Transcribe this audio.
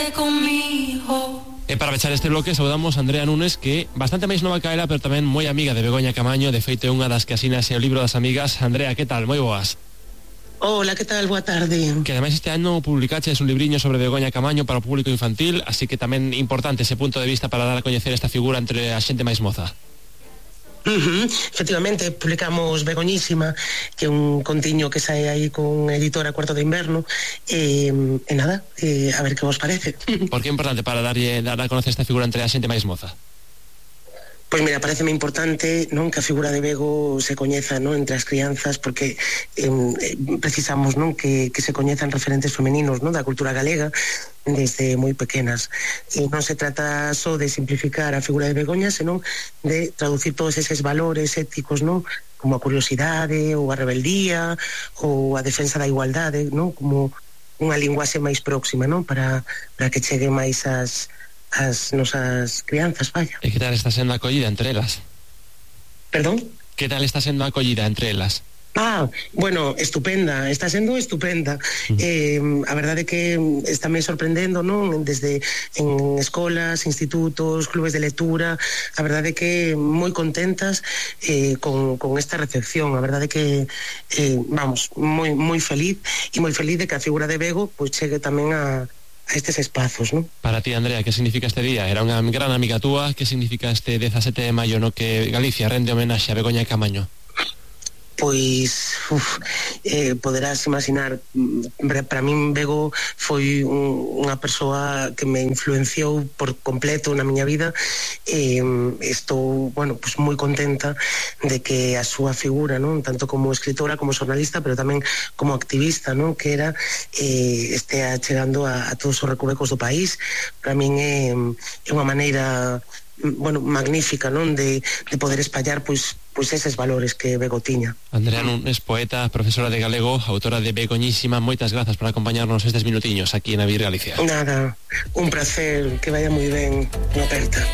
E para pechar este bloque saudamos a Andrea Nunes, que bastante máis nova que ela, pero tamén moi amiga de Begoña Camaño. De feito é unha das que asina ese o libro das amigas. Andrea, que tal? Moi boas. Hola, que tal? Boa tarde. Que ademais este ano publicaches un libriño sobre Begoña Camaño para o público infantil, así que tamén importante ese punto de vista para dar a coñecer esta figura entre a xente máis moza. Efectivamente, publicamos Begoñísima, que é un contiño que sae aí con editora Cuarto de Inverno, e nada, a ver que vos parece. Por que é importante para dar a conocer esta figura entre a xente máis moza? Pois mira, pareceme importante, non, que a figura de Bego se coñeza, non, entre as crianzas, porque precisamos, non, que se coñezan referentes femeninos, non, da cultura galega desde moi pequenas. E non se trata só de simplificar a figura de Begoña, senón de traducir todos eses valores éticos, non, como a curiosidade ou a rebeldía ou a defensa da igualdade, non, como unha linguaxe máis próxima, non, para que chegue máis as nosas crianzas, vaya. E que tal está sendo a acollida entre elas? Perdón? Que tal está sendo a acollida entre elas? Bueno, estupenda, está sendo estupenda. A verdade é que está me sorprendendo, non? Desde en escolas, institutos, clubes de lectura, a verdade é que moi contentas con esta recepción. A verdade é que vamos, moi feliz, e moi feliz de que a figura de Bego pois chegue tamén a estes espazos, non? Para ti, Andrea, que significa este día? Era unha gran amiga túa. Que significa este 17 de maio no que Galicia rende homenaxe a Begoña Camaño? Pois, poderás imaginar, para min Bego foi unha persoa que me influenciou por completo na miña vida. Estou, bueno, pues moi contenta de que a súa figura, non, tanto como escritora, como xornalista, pero tamén como activista, non, que era, estea chegando a todos os recovecos do país. Para min é unha maneira, bueno, magnífica, non, de poder espallar pois eses valores que Bego tiña. Andrea Nunes, poeta, profesora de galego, autora de Begoñísima, moitas grazas por acompañarnos estes minutiños aquí na Vir Galicia. Nada, un placer, que vaya moi ben, unha aperta.